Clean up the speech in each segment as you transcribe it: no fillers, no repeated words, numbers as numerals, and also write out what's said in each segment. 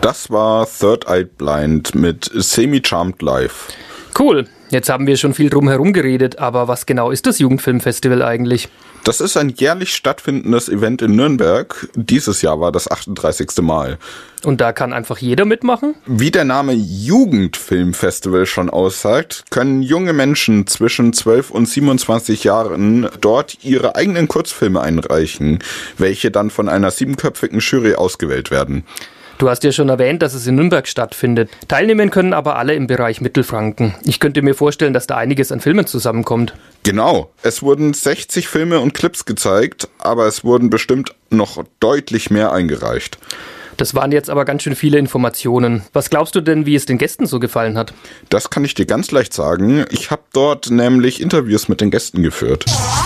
Das war Third Eye Blind mit Semi-Charmed Life. Cool. Jetzt haben wir schon viel drum herum geredet, aber was genau ist das Jugendfilmfestival eigentlich? Das ist ein jährlich stattfindendes Event in Nürnberg. Dieses Jahr war das 38. Mal. Und da kann einfach jeder mitmachen? Wie der Name Jugendfilmfestival schon aussagt, können junge Menschen zwischen 12 und 27 Jahren dort ihre eigenen Kurzfilme einreichen, welche dann von einer 7-köpfigen Jury ausgewählt werden. Du hast ja schon erwähnt, dass es in Nürnberg stattfindet. Teilnehmen können aber alle im Bereich Mittelfranken. Ich könnte mir vorstellen, dass da einiges an Filmen zusammenkommt. Genau. Es wurden 60 Filme und Clips gezeigt, aber es wurden bestimmt noch deutlich mehr eingereicht. Das waren jetzt aber ganz schön viele Informationen. Was glaubst du denn, wie es den Gästen so gefallen hat? Das kann ich dir ganz leicht sagen. Ich habe dort nämlich Interviews mit den Gästen geführt.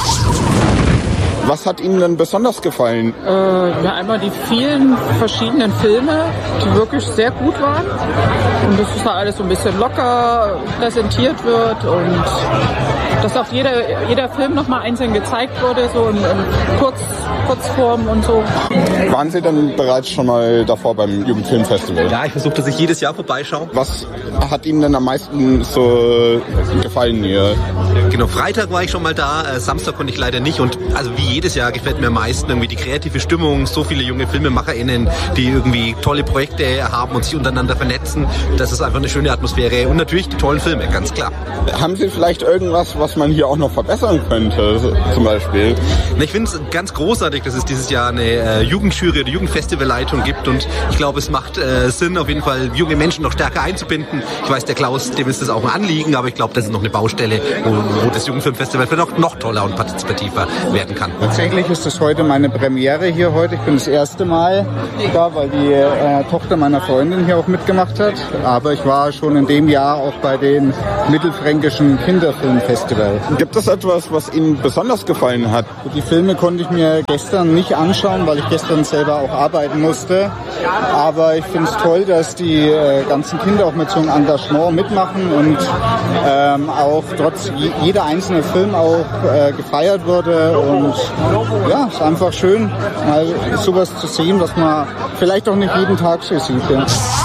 Was hat Ihnen denn besonders gefallen? Einmal die vielen verschiedenen Filme, die wirklich sehr gut waren. Und dass es da alles so ein bisschen locker präsentiert wird und dass auch jeder Film nochmal einzeln gezeigt wurde, so in Kurzform und so. Waren Sie denn bereits schon mal davor beim Jugendfilmfestival? Ja, ich versuche, dass ich jedes Jahr vorbeischaue. Was hat Ihnen denn am meisten so gefallen hier? Genau, Freitag war ich schon mal da, Samstag konnte ich leider nicht. Und also wie jedes Jahr gefällt mir am meisten irgendwie die kreative Stimmung, so viele junge FilmemacherInnen, die irgendwie tolle Projekte haben und sich untereinander vernetzen. Das ist einfach eine schöne Atmosphäre und natürlich die tollen Filme, ganz klar. Haben Sie vielleicht irgendwas, was man hier auch noch verbessern könnte, zum Beispiel? Ich finde es ganz großartig, dass es dieses Jahr eine Jugendjury oder Jugendfestivalleitung gibt und ich glaube, es macht Sinn, auf jeden Fall junge Menschen noch stärker einzubinden. Ich weiß, der Klaus, dem ist das auch ein Anliegen, aber ich glaube, das ist noch eine Baustelle, wo das Jugendfilmfestival vielleicht noch toller und partizipativer werden kann. Tatsächlich ist es heute meine Premiere hier heute. Ich bin das erste Mal da, weil die Tochter meiner Freundin hier auch mitgemacht hat. Aber ich war schon in dem Jahr auch bei den Mittelfränkischen Kinderfilmfestival. Gibt es etwas, was Ihnen besonders gefallen hat? Die Filme konnte ich mir gestern nicht anschauen, weil ich gestern selber auch arbeiten musste. Aber ich finde es toll, dass die ganzen Kinder auch mit so einem Engagement mitmachen und auch trotz jeder einzelne Film auch gefeiert wurde. Und ja, es ist einfach schön, mal sowas zu sehen, was man vielleicht auch nicht jeden Tag so sieht. Ja.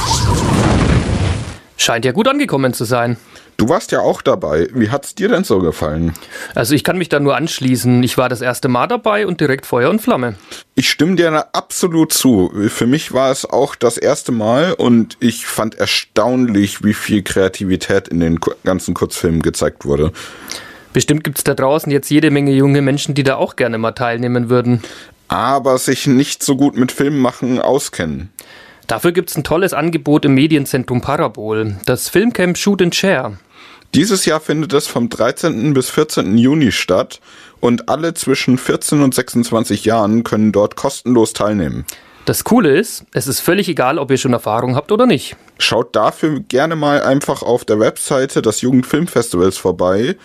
Scheint ja gut angekommen zu sein. Du warst ja auch dabei. Wie hat's dir denn so gefallen? Also ich kann mich da nur anschließen. Ich war das erste Mal dabei und direkt Feuer und Flamme. Ich stimme dir da absolut zu. Für mich war es auch das erste Mal und ich fand erstaunlich, wie viel Kreativität in den ganzen Kurzfilmen gezeigt wurde. Bestimmt gibt's da draußen jetzt jede Menge junge Menschen, die da auch gerne mal teilnehmen würden. Aber sich nicht so gut mit Filmmachen auskennen. Dafür gibt's ein tolles Angebot im Medienzentrum Parabol, das Filmcamp Shoot and Share. Dieses Jahr findet es vom 13. bis 14. Juni statt und alle zwischen 14 und 26 Jahren können dort kostenlos teilnehmen. Das Coole ist, es ist völlig egal, ob ihr schon Erfahrung habt oder nicht. Schaut dafür gerne mal einfach auf der Webseite des Jugendfilmfestivals vorbei,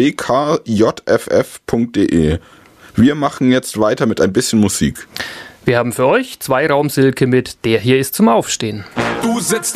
bkjff.de. Wir machen jetzt weiter mit ein bisschen Musik. Wir haben für euch 2 Raumsilke mit Der hier ist zum Aufstehen. Du sitzt